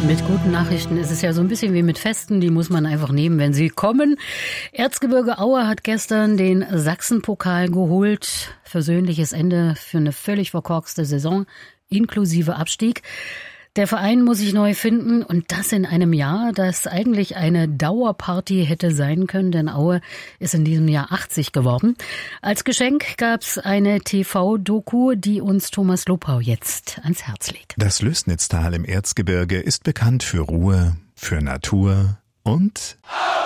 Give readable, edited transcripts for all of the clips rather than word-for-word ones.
Mit guten Nachrichten ist es ja so ein bisschen wie mit Festen, die muss man einfach nehmen, wenn sie kommen. Erzgebirge Aue hat gestern den Sachsenpokal geholt. Versöhnliches Ende für eine völlig verkorkste Saison, inklusive Abstieg. Der Verein muss sich neu finden und das in einem Jahr, das eigentlich eine Dauerparty hätte sein können, denn Aue ist in diesem Jahr 80 geworden. Als Geschenk gab's eine TV-Doku, die uns Thomas Lopau jetzt ans Herz legt. Das Lößnitztal im Erzgebirge ist bekannt für Ruhe, für Natur und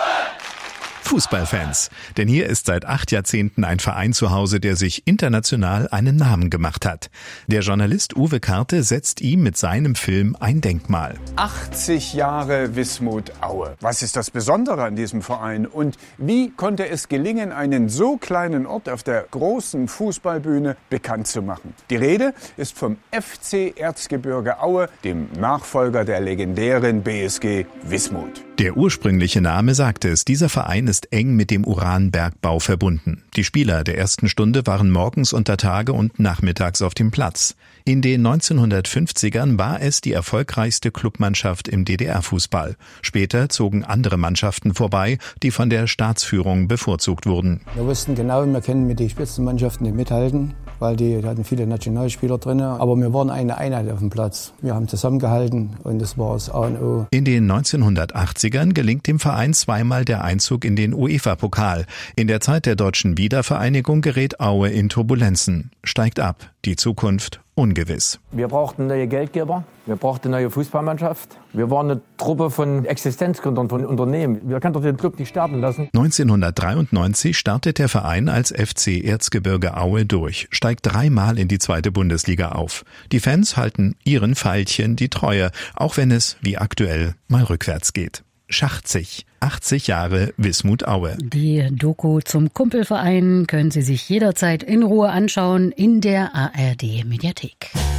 Fußballfans. Denn hier ist seit 8 Jahrzehnten ein Verein zu Hause, der sich international einen Namen gemacht hat. Der Journalist Uwe Karte setzt ihm mit seinem Film ein Denkmal. 80 Jahre Wismut Aue. Was ist das Besondere an diesem Verein? Und wie konnte es gelingen, einen so kleinen Ort auf der großen Fußballbühne bekannt zu machen? Die Rede ist vom FC Erzgebirge Aue, dem Nachfolger der legendären BSG Wismut. Der ursprüngliche Name sagte es, dieser Verein ist eng mit dem Uranbergbau verbunden. Die Spieler der ersten Stunde waren morgens unter Tage und nachmittags auf dem Platz. In den 1950ern war es die erfolgreichste Clubmannschaft im DDR-Fußball. Später zogen andere Mannschaften vorbei, die von der Staatsführung bevorzugt wurden. Wir wussten genau, wir können mit den Spitzenmannschaften nicht mithalten, weil die hatten viele Nationalspieler drin. Aber wir waren eine Einheit auf dem Platz. Wir haben zusammengehalten und das war das A und O. In den 1980ern gelingt dem Verein zweimal der Einzug in den UEFA-Pokal. In der Zeit der deutschen Wiedervereinigung gerät Aue in Turbulenzen, steigt ab. Die Zukunft ungewiss. Wir brauchten neue Geldgeber, wir brauchten eine neue Fußballmannschaft. Wir waren eine Truppe von Existenzgründern von Unternehmen. Wir können doch den Club nicht sterben lassen. 1993 startet der Verein als FC Erzgebirge Aue durch, steigt 3-mal in die 2. Bundesliga auf. Die Fans halten ihren Veilchen die Treue, auch wenn es, wie aktuell, mal rückwärts geht. Schachzig. 80 Jahre Wismut Aue. Die Doku zum Kumpelverein können Sie sich jederzeit in Ruhe anschauen in der ARD Mediathek.